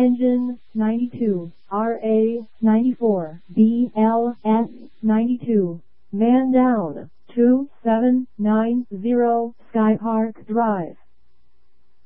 Engine 92, RA 94, BLS 92. Man down, 2790 Sky Park Drive.